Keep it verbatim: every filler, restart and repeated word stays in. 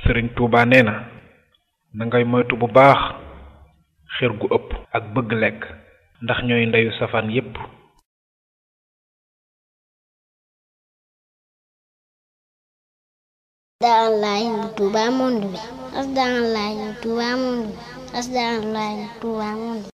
sëriñ Touba nee na na ngay moytu bu baax xër gu ëpp ak bëgg lekk ndax ñooy ndeyu safaan yépp. Asdaalaay Touba monde bi asdaalaay Touba monde bi asdaalaay Touba monde